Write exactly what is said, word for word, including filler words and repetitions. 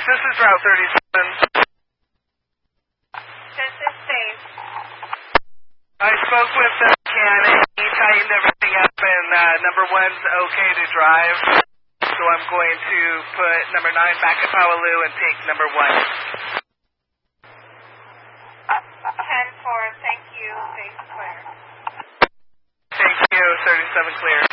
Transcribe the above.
This is Route thirty-seven. This is Dave. I spoke with uh, Ken, and he tightened everything up, and uh, number one's okay to drive. So I'm going to put number nine back at Powaloo and take number one. ten four, thank you, base clear. Thank you, thirty-seven clear.